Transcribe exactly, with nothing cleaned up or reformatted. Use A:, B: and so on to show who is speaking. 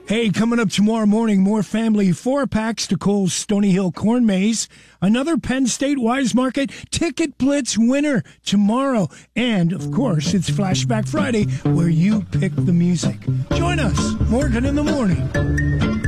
A: Hey, coming up tomorrow morning, more family four-packs to Kohl's Stony Hill Corn Maze, another Penn State Wise Market Ticket Blitz winner tomorrow, and, of course, it's Flashback Friday, where you pick the music. Join us, Morgan in the Morning.